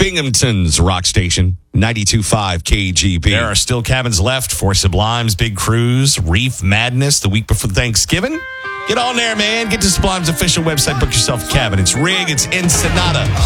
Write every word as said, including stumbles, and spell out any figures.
Binghamton's rock station, ninety-two point five K G B. There are still cabins left for Sublime's big cruise, Reef Madness, the week before Thanksgiving. Get on there, man. Get to Sublime's official website. Book yourself a cabin. It's Rig. It's Ensenada.